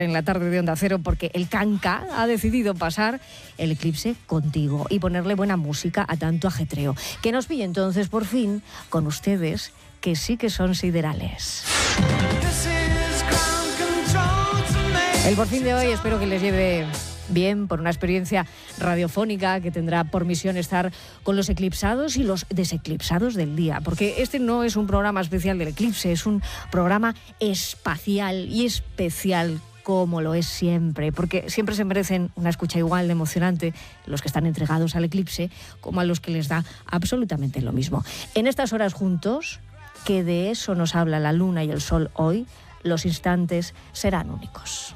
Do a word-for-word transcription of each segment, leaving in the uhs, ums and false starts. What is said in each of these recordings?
en la tarde de Onda Cero, porque el Canca ha decidido pasar el eclipse contigo y ponerle buena música a tanto ajetreo. Que nos pille entonces por fin con ustedes, que sí que son siderales. El por fin de hoy espero que les lleve bien por una experiencia radiofónica que tendrá por misión estar con los eclipsados y los deseclipsados del día, porque este no es un programa especial del eclipse, es un programa espacial y especial, como lo es siempre, porque siempre se merecen una escucha igual de emocionante los que están entregados al eclipse como a los que les da absolutamente lo mismo. En estas horas juntos, que de eso nos habla la luna y el sol hoy, los instantes serán únicos.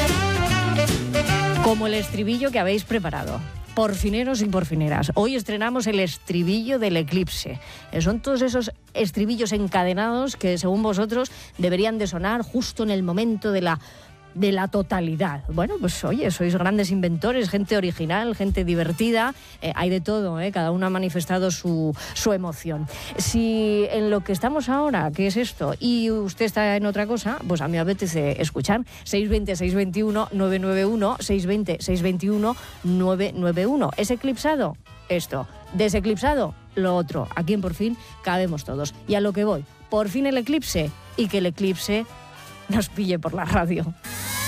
Como el estribillo que habéis preparado. Porfineros y porfineras, hoy estrenamos el estribillo del eclipse. Son todos esos estribillos encadenados que, según vosotros, deberían de sonar justo en el momento de la, de la totalidad. Bueno, pues oye, sois grandes inventores, gente original, gente divertida, eh, hay de todo, eh, cada uno ha manifestado su, su emoción. Si en lo que estamos ahora, ¿qué es esto? Y usted está en otra cosa, pues a mí me apetece escuchar. seis dos cero, seis dos uno, nueve nueve uno, seis dos cero, seis dos uno, nueve nueve uno. ¿Es eclipsado? Esto. ¿Deseclipsado? Lo otro. Aquí en Por Fin cabemos todos. Y a lo que voy, por fin el eclipse, y que el eclipse nos pille por la radio.